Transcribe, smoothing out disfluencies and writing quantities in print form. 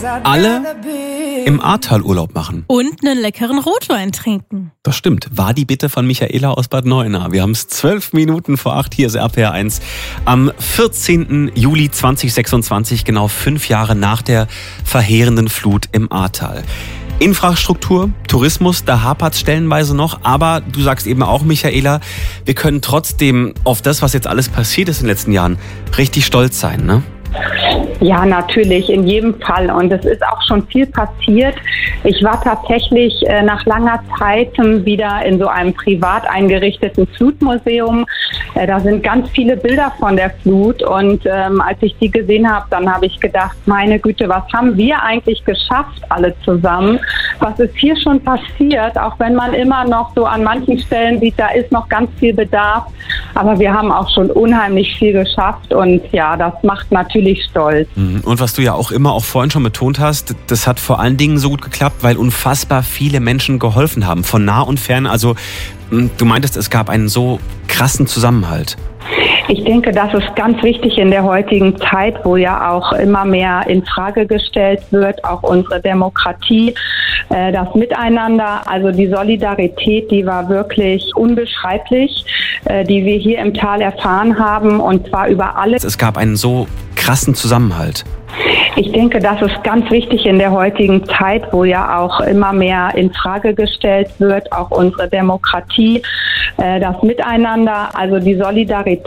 alle im Ahrtal Urlaub machen. Und einen leckeren Rotwein trinken. Das stimmt. War die Bitte von Michaela aus Bad Neuenahr. Wir haben es 12 Minuten vor 8. Hier ist RPR 1. Am 14. Juli 2026, genau 5 Jahre nach der verheerenden Flut im Ahrtal. Infrastruktur, Tourismus, da hapert es stellenweise noch. Aber du sagst eben auch, Michaela, wir können trotzdem auf das, was jetzt alles passiert ist in den letzten Jahren, richtig stolz sein, ne? Ja, natürlich, in jedem Fall. Und es ist auch schon viel passiert. Ich war tatsächlich nach langer Zeit wieder in so einem privat eingerichteten Flutmuseum. Da sind ganz viele Bilder von der Flut. Und als ich die gesehen habe, dann habe ich gedacht, meine Güte, was haben wir eigentlich geschafft, alle zusammen? Was ist hier schon passiert? Auch wenn man immer noch so an manchen Stellen sieht, da ist noch ganz viel Bedarf. Aber wir haben auch schon unheimlich viel geschafft. Und ja, das macht natürlich stolz. Und was du ja auch immer auch vorhin schon betont hast, das hat vor allen Dingen so gut geklappt, weil unfassbar viele Menschen geholfen haben, von nah und fern. Also du meintest, es gab einen so krassen Zusammenhalt. Ich denke, das ist ganz wichtig in der heutigen Zeit, wo ja auch immer mehr in Frage gestellt wird, auch unsere Demokratie, das Miteinander, also die Solidarität, die war wirklich unbeschreiblich, die wir hier im Tal erfahren haben, und zwar über alle. Es gab einen so krassen Zusammenhalt. Ich denke, das ist ganz wichtig in der heutigen Zeit, wo ja auch immer mehr in Frage gestellt wird, auch unsere Demokratie, das Miteinander, also die Solidarität.